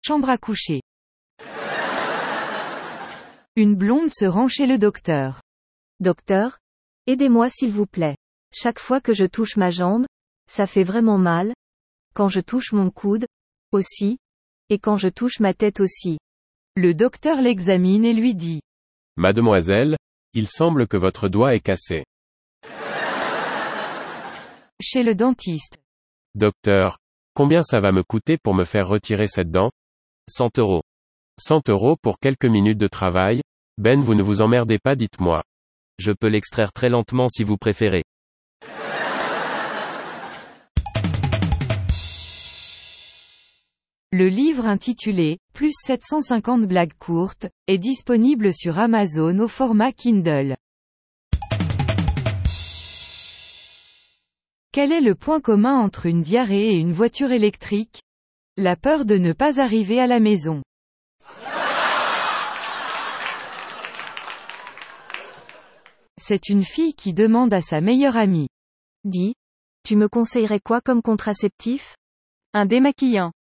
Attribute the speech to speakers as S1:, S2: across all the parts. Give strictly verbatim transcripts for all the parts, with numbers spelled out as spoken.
S1: chambre à coucher. Une blonde se rend chez le docteur.
S2: Docteur, aidez-moi s'il vous plaît. Chaque fois que je touche ma jambe, ça fait vraiment mal. Quand je touche mon coude, aussi. Et quand je touche ma tête aussi.
S1: Le docteur l'examine et lui dit.
S3: Mademoiselle, il semble que votre doigt est cassé.
S1: Chez le dentiste.
S3: Docteur, combien ça va me coûter pour me faire retirer cette dent?
S4: cent euros.
S3: cent euros pour quelques minutes de travail? Ben, vous ne vous emmerdez pas, dites-moi.
S4: Je peux l'extraire très lentement si vous préférez.
S1: Le livre intitulé « Plus sept cent cinquante blagues courtes » est disponible sur Amazon au format Kindle. Quel est le point commun entre une diarrhée et une voiture électrique? La peur de ne pas arriver à la maison. C'est une fille qui demande à sa meilleure amie.
S2: Dis, tu me conseillerais quoi comme contraceptif?
S1: Un démaquillant.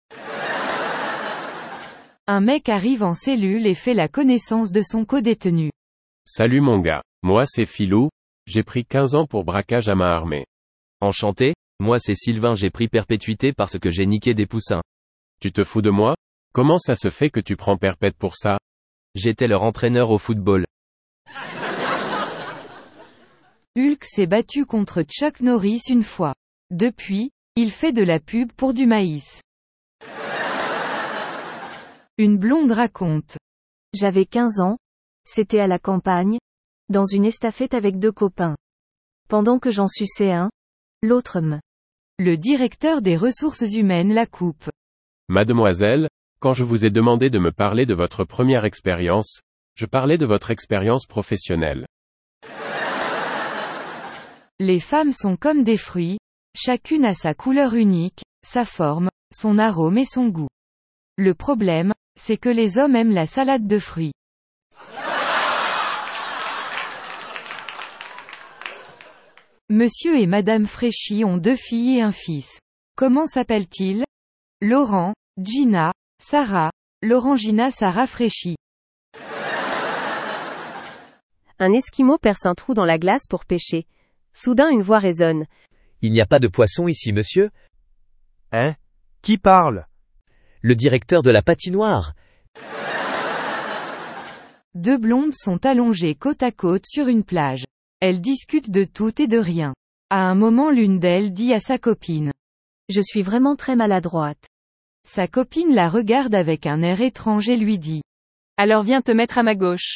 S1: Un mec arrive en cellule et fait la connaissance de son codétenu.
S3: Salut mon gars, moi c'est Philou, j'ai pris quinze ans pour braquage à main armée.
S4: Enchanté, moi c'est Sylvain, j'ai pris perpétuité parce que j'ai niqué des poussins.
S3: Tu te fous de moi? Comment ça se fait que tu prends perpète pour ça?
S4: J'étais leur entraîneur au football.
S1: Hulk s'est battu contre Chuck Norris une fois. Depuis, il fait de la pub pour du maïs. Une blonde raconte.
S2: J'avais quinze ans, c'était à la campagne, dans une estafette avec deux copains. Pendant que j'en suçais un, l'autre me.
S1: Le directeur des ressources humaines la coupe.
S3: Mademoiselle, quand je vous ai demandé de me parler de votre première expérience, je parlais de votre expérience professionnelle.
S1: Les femmes sont comme des fruits, chacune a sa couleur unique, sa forme, son arôme et son goût. Le problème, c'est que les hommes aiment la salade de fruits. Monsieur et Madame Fréchy ont deux filles et un fils. Comment s'appellent-ils? Laurent, Gina, Sarah, Laurent-Gina Sarah Fréchy.
S2: Un Esquimau perce un trou dans la glace pour pêcher. Soudain une voix résonne.
S5: Il n'y a pas de poisson ici, monsieur?
S6: Hein? Qui parle?
S5: Le directeur de la patinoire.
S1: Deux blondes sont allongées côte à côte sur une plage. Elles discutent de tout et de rien. À un moment, l'une d'elles dit à sa copine.
S2: Je suis vraiment très maladroite.
S1: Sa copine la regarde avec un air étrange et lui dit. Alors viens te mettre à ma gauche.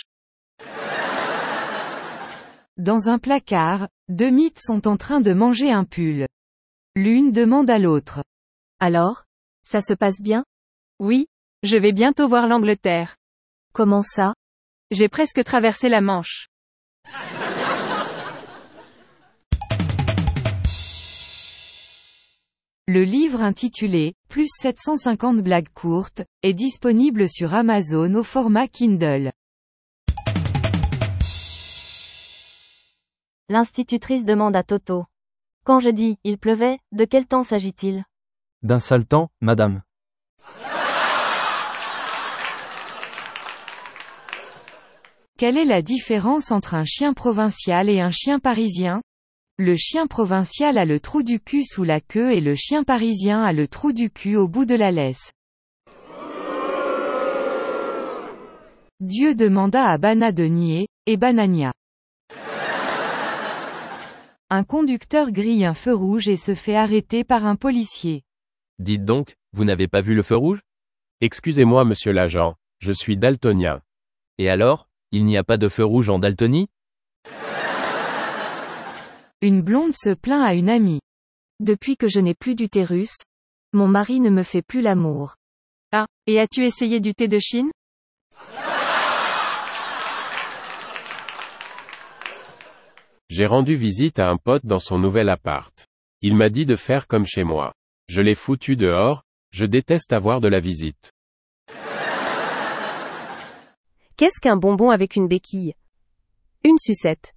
S1: Dans un placard, deux mythes sont en train de manger un pull. L'une demande à l'autre.
S2: Alors? Ça se passe bien?
S1: Oui, je vais bientôt voir l'Angleterre.
S2: Comment ça?
S1: J'ai presque traversé la Manche. Le livre intitulé « Plus sept cent cinquante blagues courtes » est disponible sur Amazon au format Kindle.
S2: L'institutrice demande à Toto. Quand je dis « il pleuvait », de quel temps s'agit-il?
S6: D'un sale temps, madame.
S1: Quelle est la différence entre un chien provincial et un chien parisien? Le chien provincial a le trou du cul sous la queue et le chien parisien a le trou du cul au bout de la laisse. Dieu demanda à Bana de nier, et Banania. Un conducteur grille un feu rouge et se fait arrêter par un policier.
S4: Dites donc, vous n'avez pas vu le feu rouge?
S3: Excusez-moi monsieur l'agent, je suis daltonien.
S4: Et alors, il n'y a pas de feu rouge en Daltonie?
S1: Une blonde se plaint à une amie.
S2: Depuis que je n'ai plus d'utérus, mon mari ne me fait plus l'amour.
S1: Ah, et as-tu essayé du thé de Chine?
S3: J'ai rendu visite à un pote dans son nouvel appart. Il m'a dit de faire comme chez moi. Je l'ai foutu dehors, je déteste avoir de la visite.
S2: Qu'est-ce qu'un bonbon avec une béquille? Une sucette.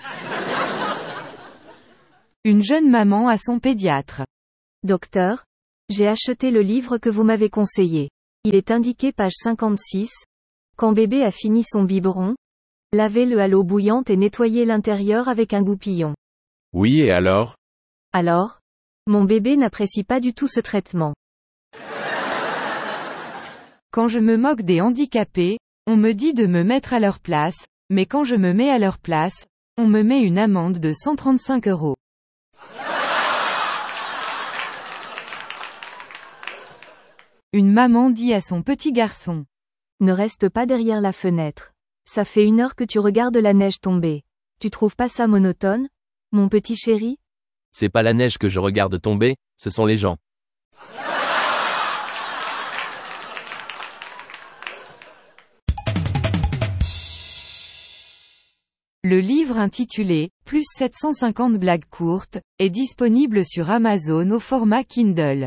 S1: Une jeune maman à son pédiatre.
S2: Docteur, j'ai acheté le livre que vous m'avez conseillé. Il est indiqué page cinquante-six. Quand bébé a fini son biberon, lavez-le à l'eau bouillante et nettoyez l'intérieur avec un goupillon.
S3: Oui et alors?
S2: Alors? Mon bébé n'apprécie pas du tout ce traitement.
S1: Quand je me moque des handicapés, on me dit de me mettre à leur place, mais quand je me mets à leur place, on me met une amende de cent trente-cinq euros. Une maman dit à son petit garçon.
S2: Ne reste pas derrière la fenêtre. Ça fait une heure que tu regardes la neige tomber. Tu trouves pas ça monotone, mon petit chéri?
S4: C'est pas la neige que je regarde tomber, ce sont les gens.
S1: Le livre intitulé « Plus sept cent cinquante blagues courtes » est disponible sur Amazon au format Kindle.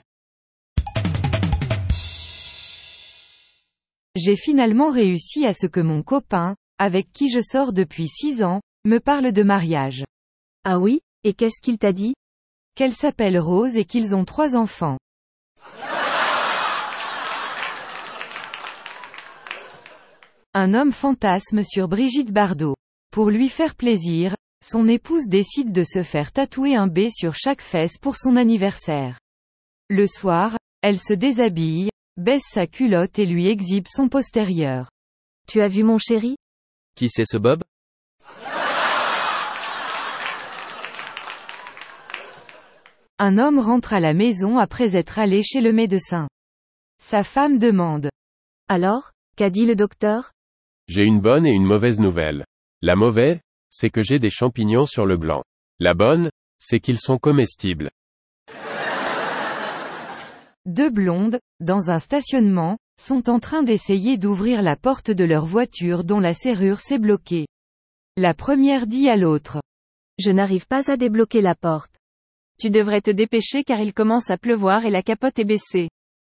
S1: J'ai finalement réussi à ce que mon copain, avec qui je sors depuis six ans, me parle de mariage.
S2: Ah oui, et qu'est-ce qu'il t'a dit?
S1: Qu'elle s'appelle Rose et qu'ils ont trois enfants. Un homme fantasme sur Brigitte Bardot. Pour lui faire plaisir, son épouse décide de se faire tatouer un B sur chaque fesse pour son anniversaire. Le soir, elle se déshabille, baisse sa culotte et lui exhibe son postérieur.
S2: Tu as vu mon chéri?
S4: Qui c'est ce Bob?
S1: Un homme rentre à la maison après être allé chez le médecin. Sa femme demande.
S2: Alors, qu'a dit le docteur?
S3: J'ai une bonne et une mauvaise nouvelle. La mauvaise, c'est que j'ai des champignons sur le gland. La bonne, c'est qu'ils sont comestibles.
S1: Deux blondes, dans un stationnement, sont en train d'essayer d'ouvrir la porte de leur voiture dont la serrure s'est bloquée. La première dit à l'autre.
S2: Je n'arrive pas à débloquer la porte.
S7: Tu devrais te dépêcher car il commence à pleuvoir et la capote est baissée.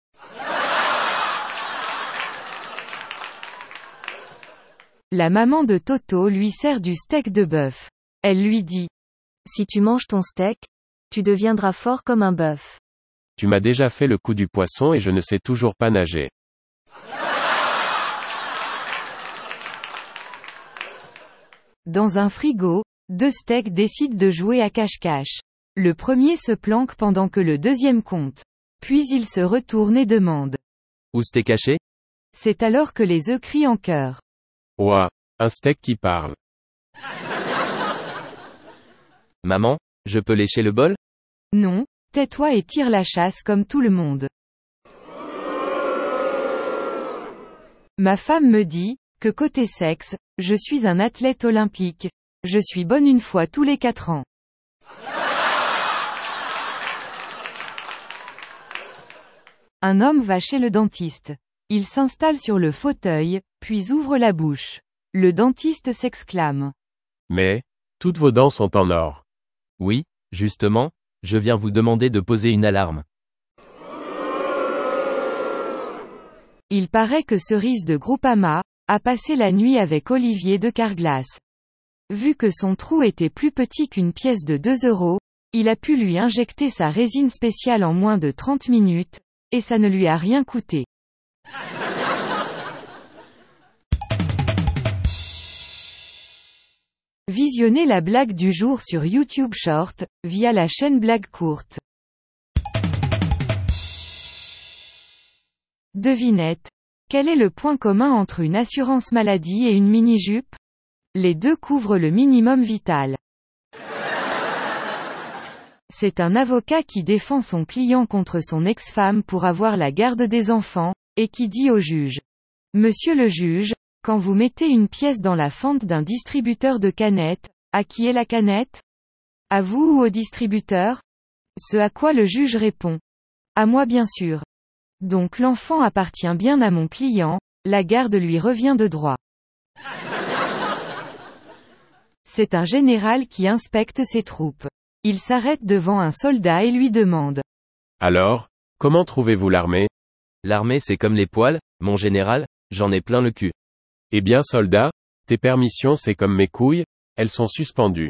S1: La maman de Toto lui sert du steak de bœuf. Elle lui dit.
S2: Si tu manges ton steak, tu deviendras fort comme un bœuf.
S3: Tu m'as déjà fait le coup du poisson et je ne sais toujours pas nager.
S1: Dans un frigo, deux steaks décident de jouer à cache-cache. Le premier se planque pendant que le deuxième compte. Puis il se retourne et demande.
S4: Où c'était caché?
S1: C'est alors que les œufs crient en chœur.
S3: Ouah, un steak qui parle.
S4: Maman, je peux lécher le bol?
S1: Non, tais-toi et tire la chasse comme tout le monde. Ma femme me dit, que côté sexe, je suis un athlète olympique. Je suis bonne une fois tous les quatre ans. Un homme va chez le dentiste. Il s'installe sur le fauteuil, puis ouvre la bouche. Le dentiste s'exclame.
S3: Mais, toutes vos dents sont en or.
S4: Oui, justement, je viens vous demander de poser une alarme.
S1: Il paraît que Cerise de Groupama a passé la nuit avec Olivier de Carglass. Vu que son trou était plus petit qu'une pièce de deux euros, il a pu lui injecter sa résine spéciale en moins de trente minutes, et ça ne lui a rien coûté. Visionnez la blague du jour sur YouTube Short, via la chaîne Blague Courte. Devinette. Quel est le point commun entre une assurance maladie et une mini-jupe? Les deux couvrent le minimum vital. C'est un avocat qui défend son client contre son ex-femme pour avoir la garde des enfants, et qui dit au juge. Monsieur le juge, quand vous mettez une pièce dans la fente d'un distributeur de canettes, à qui est la canette? À vous ou au distributeur? Ce à quoi le juge répond. À moi bien sûr. Donc l'enfant appartient bien à mon client, la garde lui revient de droit. C'est un général qui inspecte ses troupes. Il s'arrête devant un soldat et lui demande.
S3: Alors, comment trouvez-vous l'armée?
S4: L'armée c'est comme les poils, mon général, j'en ai plein le cul.
S3: Eh bien soldat, tes permissions c'est comme mes couilles, elles sont suspendues.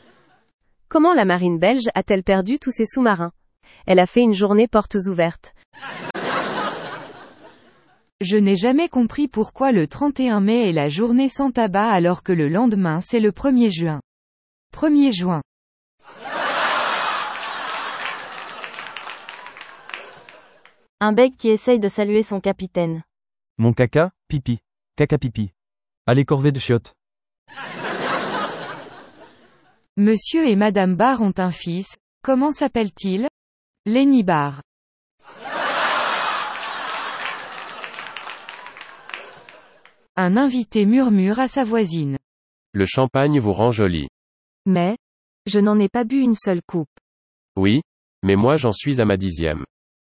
S7: Comment la marine belge a-t-elle perdu tous ses sous-marins? Elle a fait une journée portes ouvertes.
S1: Je n'ai jamais compris pourquoi le trente et un mai est la journée sans tabac alors que le lendemain c'est le premier juin. premier juin.
S2: Un bec qui essaye de saluer son capitaine.
S6: Mon caca, pipi. Caca pipi. Allez corvée de chiottes.
S1: Monsieur et Madame Barr ont un fils, comment s'appelle-t-il? Lenny Barr. Un invité murmure à sa voisine.
S3: Le champagne vous rend jolie.
S2: Mais, je n'en ai pas bu une seule coupe.
S3: Oui, mais moi j'en suis à ma dixième.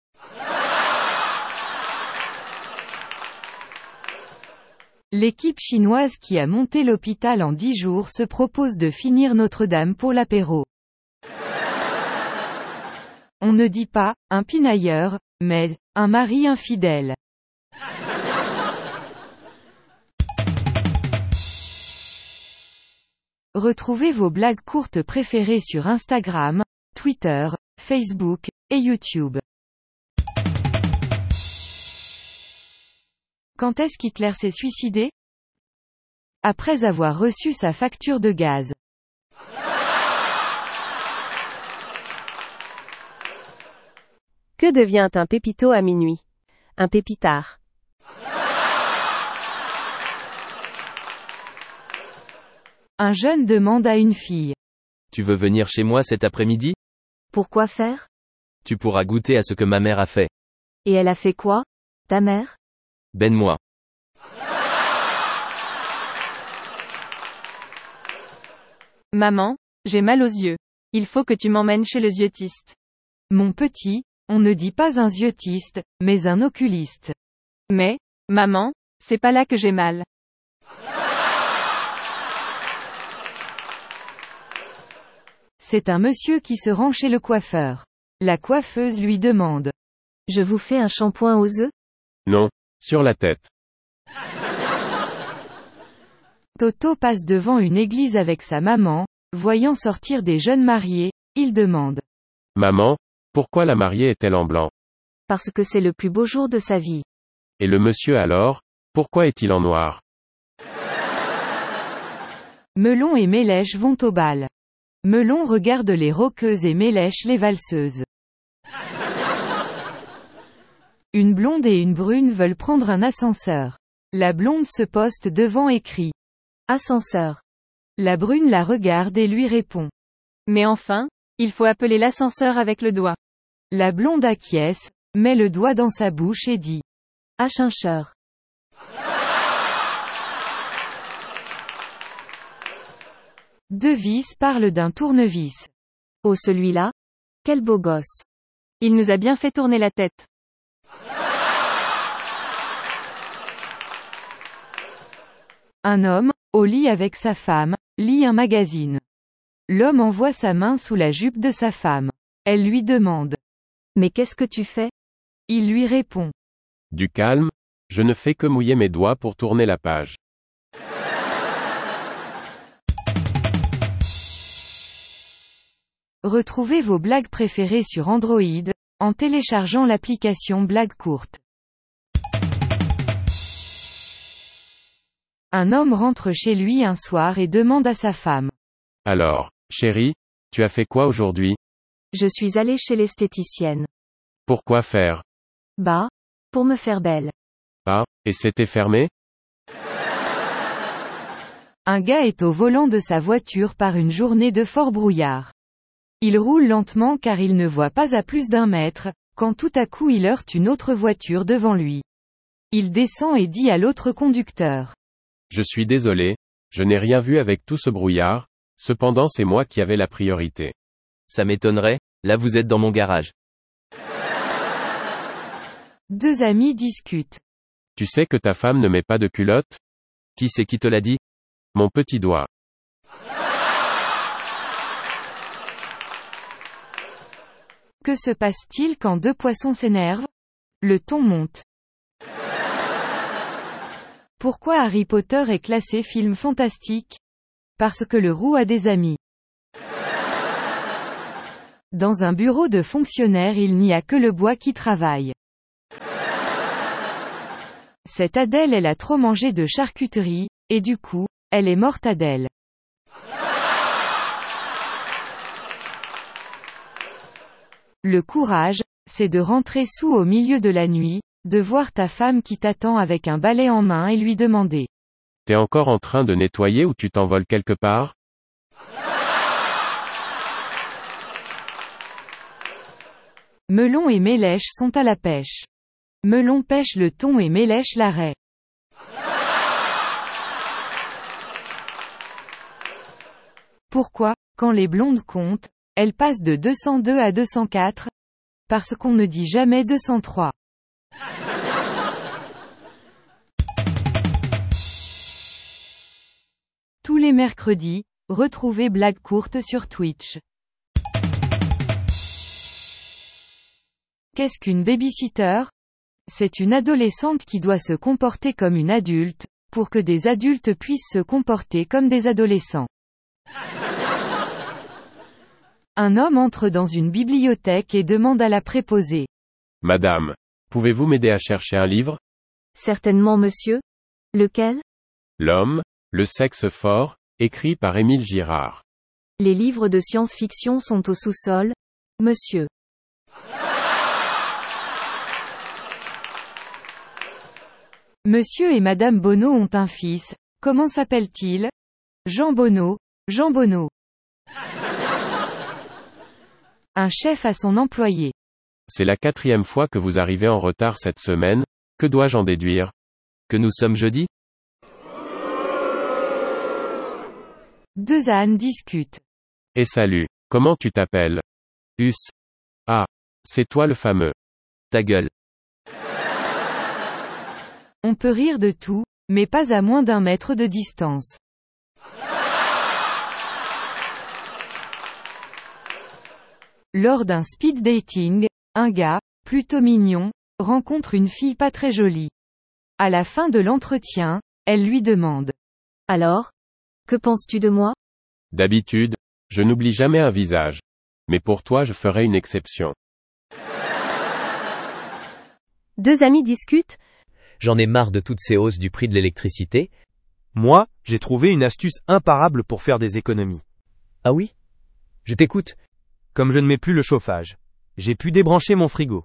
S1: L'équipe chinoise qui a monté l'hôpital en dix jours se propose de finir Notre-Dame pour l'apéro. On ne dit pas, un pinailleur, mais, un mari infidèle. Retrouvez vos blagues courtes préférées sur Instagram, Twitter, Facebook, et YouTube. Quand est-ce qu'Hitler s'est suicidé? Après avoir reçu sa facture de gaz.
S2: Que devient un pépito à minuit? Un pépitard.
S1: Un jeune demande à une fille.
S4: Tu veux venir chez moi cet après-midi?
S2: Pourquoi faire?
S4: Tu pourras goûter à ce que ma mère a fait.
S2: Et elle a fait quoi? Ta mère?
S4: Ben-moi.
S7: Maman, j'ai mal aux yeux. Il faut que tu m'emmènes chez le yeux-tiste.
S1: Mon petit, on ne dit pas un yeux-tiste, mais un oculiste.
S7: Mais, maman, c'est pas là que j'ai mal.
S1: C'est un monsieur qui se rend chez le coiffeur. La coiffeuse lui demande.
S2: Je vous fais un shampoing aux œufs?
S3: Non, sur la tête.
S1: Toto passe devant une église avec sa maman, voyant sortir des jeunes mariés, il demande.
S3: Maman, pourquoi la mariée est-elle en blanc?
S2: Parce que c'est le plus beau jour de sa vie.
S3: Et le monsieur alors, pourquoi est-il en noir?
S1: Melon et Mélèche vont au bal. Melon regarde les rockeuses et Mélèche les valseuses. Une blonde et une brune veulent prendre un ascenseur. La blonde se poste devant et crie.
S2: Ascenseur.
S1: La brune la regarde et lui répond.
S7: Mais enfin, il faut appeler l'ascenseur avec le doigt.
S1: La blonde acquiesce, met le doigt dans sa bouche et dit.
S2: Ascenseur.
S1: Deux vis parlent d'un tournevis.
S2: Oh celui-là? Quel beau gosse.
S7: Il nous a bien fait tourner la tête.
S1: Un homme, au lit avec sa femme, lit un magazine. L'homme envoie sa main sous la jupe de sa femme. Elle lui demande.
S2: Mais qu'est-ce que tu fais?
S1: Il lui répond.
S3: Du calme, je ne fais que mouiller mes doigts pour tourner la page.
S1: Retrouvez vos blagues préférées sur Android, en téléchargeant l'application Blagues courtes. Un homme rentre chez lui un soir et demande à sa femme.
S3: Alors, chérie, tu as fait quoi aujourd'hui?
S2: Je suis allé chez l'esthéticienne.
S3: Pourquoi faire?
S2: Bah, pour me faire belle.
S3: Ah, et c'était fermé?
S1: Un gars est au volant de sa voiture par une journée de fort brouillard. Il roule lentement car il ne voit pas à plus d'un mètre, quand tout à coup il heurte une autre voiture devant lui. Il descend et dit à l'autre conducteur.
S3: Je suis désolé, je n'ai rien vu avec tout ce brouillard, cependant c'est moi qui avais la priorité.
S4: Ça m'étonnerait, là vous êtes dans mon garage.
S1: Deux amis discutent.
S3: Tu sais que ta femme ne met pas de culotte?
S4: Qui c'est qui te l'a dit?
S3: Mon petit doigt.
S1: Que se passe-t-il quand deux poissons s'énervent? Le ton monte. Pourquoi Harry Potter est classé film fantastique? Parce que le roux a des amis. Dans un bureau de fonctionnaire il n'y a que le bois qui travaille. Cette Adèle elle a trop mangé de charcuterie, et du coup, elle est morte Adèle. Le courage, c'est de rentrer soûl au milieu de la nuit, de voir ta femme qui t'attend avec un balai en main et lui demander.
S3: T'es encore en train de nettoyer ou tu t'envoles quelque part?
S1: Melon et Mélèche sont à la pêche. Melon pêche le thon et Mélèche la raie. Pourquoi, quand les blondes comptent, elles passent de deux cent deux à deux cent quatre? Parce qu'on ne dit jamais deux cent trois. Tous les mercredis, retrouvez Blagues courtes sur Twitch. Qu'est-ce qu'une babysitter? C'est une adolescente qui doit se comporter comme une adulte, pour que des adultes puissent se comporter comme des adolescents. Un homme entre dans une bibliothèque et demande à la préposée.
S3: Madame, pouvez-vous m'aider à chercher un livre?
S2: Certainement monsieur. Lequel?
S3: L'homme, le sexe fort, écrit par Émile Girard.
S2: Les livres de science-fiction sont au sous-sol, monsieur.
S1: Monsieur et Madame Bonneau ont un fils, comment s'appelle-t-il? Jean Bonneau, Jean Bonneau. Un chef à son employé.
S3: C'est la quatrième fois que vous arrivez en retard cette semaine, que dois-je en déduire?
S4: Que nous sommes jeudi?
S1: Deux ânes discutent.
S3: Et salut, comment tu t'appelles?
S4: Us.
S3: Ah, c'est toi le fameux.
S4: Ta gueule.
S1: On peut rire de tout, mais pas à moins d'un mètre de distance. Lors d'un speed dating, un gars, plutôt mignon, rencontre une fille pas très jolie. À la fin de l'entretien, elle lui demande.
S2: Alors? Que penses-tu de moi?
S3: D'habitude, je n'oublie jamais un visage. Mais pour toi je ferai une exception.
S2: Deux amis discutent.
S5: J'en ai marre de toutes ces hausses du prix de l'électricité.
S6: Moi, j'ai trouvé une astuce imparable pour faire des économies.
S5: Ah oui? Je t'écoute.
S6: Comme je ne mets plus le chauffage, j'ai pu débrancher mon frigo.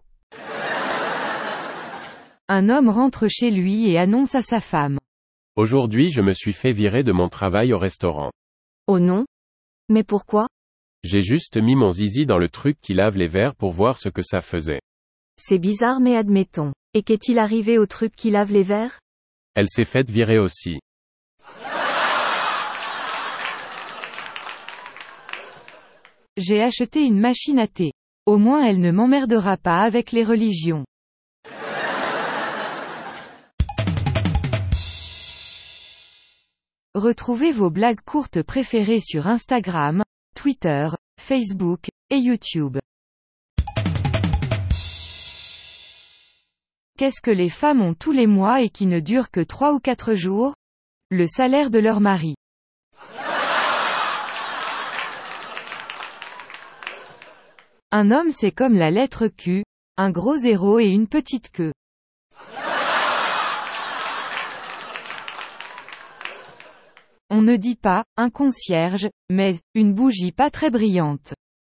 S1: Un homme rentre chez lui et annonce à sa femme.
S3: Aujourd'hui je me suis fait virer de mon travail au restaurant.
S2: Oh non? Mais pourquoi?
S3: J'ai juste mis mon zizi dans le truc qui lave les verres pour voir ce que ça faisait.
S2: C'est bizarre mais admettons. Et qu'est-il arrivé au truc qui lave les verres?
S3: Elle s'est faite virer aussi.
S1: J'ai acheté une machine à thé. Au moins elle ne m'emmerdera pas avec les religions. Retrouvez vos blagues courtes préférées sur Instagram, Twitter, Facebook, et YouTube. Qu'est-ce que les femmes ont tous les mois et qui ne durent que trois ou quatre jours? Le salaire de leur mari. Un homme c'est comme la lettre Q, un gros zéro et une petite queue. On ne dit pas, un concierge, mais, une bougie pas très brillante.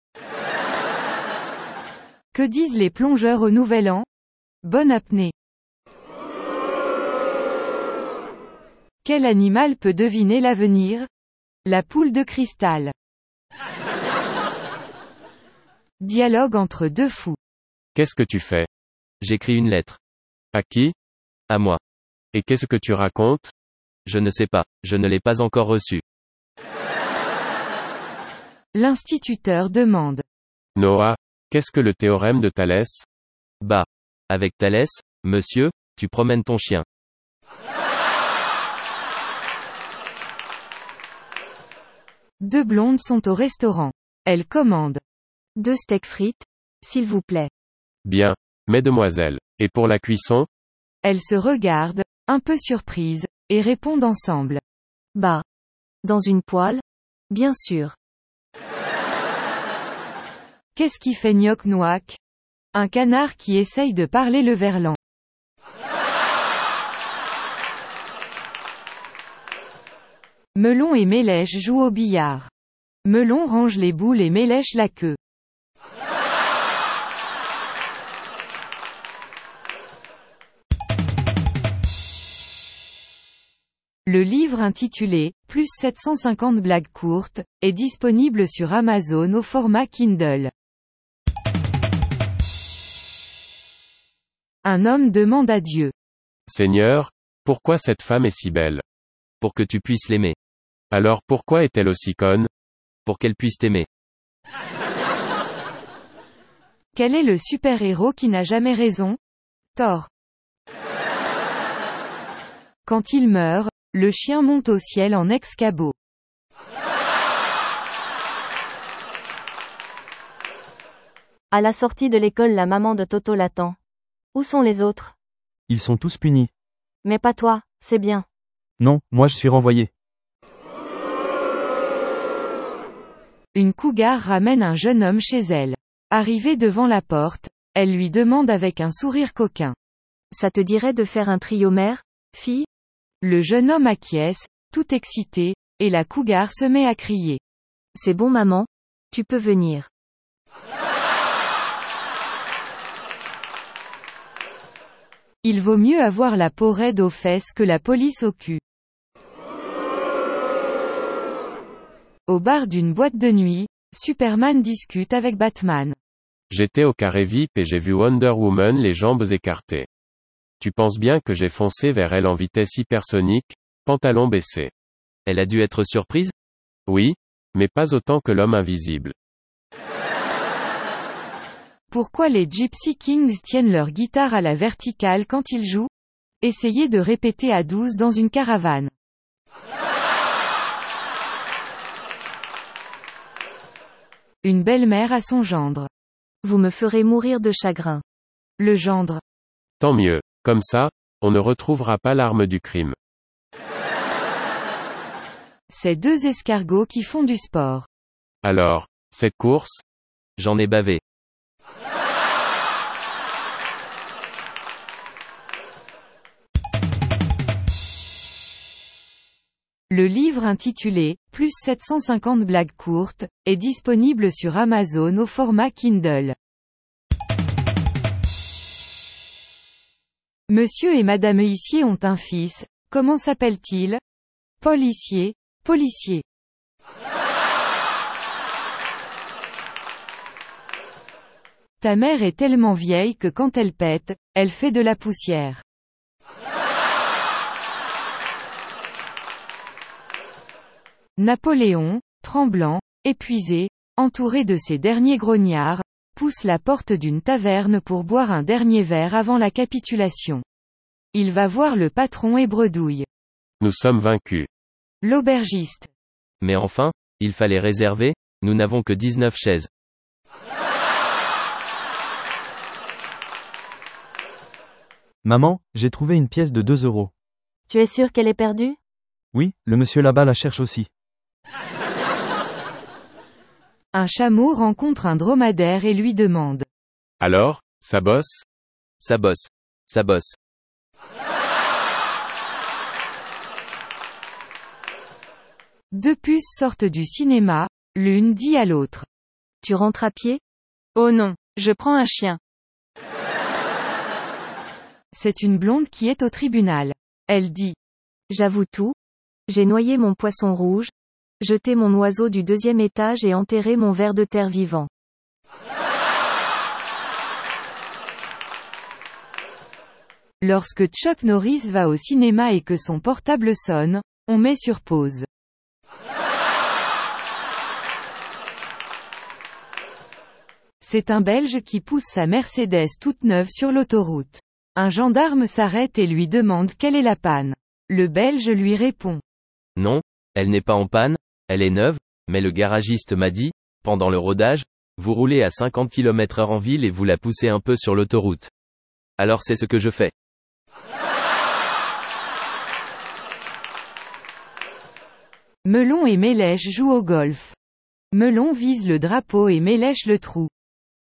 S1: Que disent les plongeurs au Nouvel An? Bonne apnée. Quel animal peut deviner l'avenir? La poule de cristal. Dialogue entre deux fous.
S3: Qu'est-ce que tu fais?
S4: J'écris une lettre.
S3: À qui?
S4: À moi.
S3: Et qu'est-ce que tu racontes?
S4: Je ne sais pas, je ne l'ai pas encore reçue.
S1: L'instituteur demande.
S3: Noah, qu'est-ce que le théorème de Thalès?
S4: Bah. Avec Thalès, monsieur, tu promènes ton chien.
S1: Deux blondes sont au restaurant. Elles commandent.
S2: Deux steaks frites, s'il vous plaît.
S3: Bien. Mesdemoiselles. Et pour la cuisson?
S1: Elles se regardent, un peu surprises, et répondent ensemble.
S2: Bah. Dans une poêle? Bien sûr.
S1: Qu'est-ce qui fait gnoc-noac? Un canard qui essaye de parler le verlan. Melon et Mélèche jouent au billard. Melon range les boules et Mélèche la queue. Le livre intitulé « Plus sept cent cinquante blagues courtes » est disponible sur Amazon au format Kindle. Un homme demande à Dieu.
S3: Seigneur, pourquoi cette femme est si belle?
S4: Pour que tu puisses l'aimer.
S3: Alors pourquoi est-elle aussi conne?
S4: Pour qu'elle puisse t'aimer.
S1: Quel est le super-héros qui n'a jamais raison? Thor. Quand il meurt, le chien monte au ciel en ex-cabot.
S2: À la sortie de l'école, la maman de Toto l'attend. Où sont les autres?
S6: Ils sont tous punis.
S2: Mais pas toi, c'est bien.
S6: Non, moi je suis renvoyé.
S1: Une cougar ramène un jeune homme chez elle. Arrivée devant la porte, elle lui demande avec un sourire coquin.
S2: Ça te dirait de faire un trio mère, fille?
S1: Le jeune homme acquiesce, tout excité, et la cougar se met à crier.
S2: C'est bon maman, tu peux venir.
S1: Il vaut mieux avoir la peau raide aux fesses que la police au cul. Au bar d'une boîte de nuit, Superman discute avec Batman.
S3: J'étais au carré V I P et j'ai vu Wonder Woman les jambes écartées. Tu penses bien que j'ai foncé vers elle en vitesse hypersonique, pantalon baissé.
S4: Elle a dû être surprise?
S3: Oui, mais pas autant que l'homme invisible.
S1: Pourquoi les Gypsy Kings tiennent leur guitare à la verticale quand ils jouent? Essayez de répéter à douze dans une caravane. Une belle-mère à son gendre.
S2: Vous me ferez mourir de chagrin.
S1: Le gendre.
S3: Tant mieux. Comme ça, on ne retrouvera pas l'arme du crime.
S1: C'est deux escargots qui font du sport.
S3: Alors, cette course?
S4: J'en ai bavé.
S1: Le livre intitulé « Plus sept cent cinquante blagues courtes » est disponible sur Amazon au format Kindle. Monsieur et Madame Huissier ont un fils, comment s'appelle-t-il? Paul Hissier, policier. Ta mère est tellement vieille que quand elle pète, elle fait de la poussière. Napoléon, tremblant, épuisé, entouré de ses derniers grognards, pousse la porte d'une taverne pour boire un dernier verre avant la capitulation. Il va voir le patron et bredouille.
S3: Nous sommes vaincus.
S1: L'aubergiste.
S4: Mais enfin, il fallait réserver, nous n'avons que dix-neuf chaises.
S6: Maman, j'ai trouvé une pièce de deux euros.
S2: Tu es sûr qu'elle est perdue?
S6: Oui, le monsieur là-bas la cherche aussi.
S1: Un chameau rencontre un dromadaire et lui demande.
S3: Alors, ça bosse?
S4: Ça bosse. Ça bosse.
S1: Deux puces sortent du cinéma, l'une dit à l'autre.
S2: Tu rentres à pied?
S7: Oh non, je prends un chien.
S1: C'est une blonde qui est au tribunal. Elle dit.
S2: J'avoue tout. J'ai noyé mon poisson rouge, jeté mon oiseau du deuxième étage et enterré mon ver de terre vivant.
S1: Lorsque Chuck Norris va au cinéma et que son portable sonne, on met sur pause. C'est un Belge qui pousse sa Mercedes toute neuve sur l'autoroute. Un gendarme s'arrête et lui demande quelle est la panne. Le Belge lui répond.
S4: Non, elle n'est pas en panne, elle est neuve, mais le garagiste m'a dit, pendant le rodage, vous roulez à cinquante kilomètres heure en ville et vous la poussez un peu sur l'autoroute. Alors c'est ce que je fais.
S1: Melon et Mélèche jouent au golf. Melon vise le drapeau et Mélèche le trou.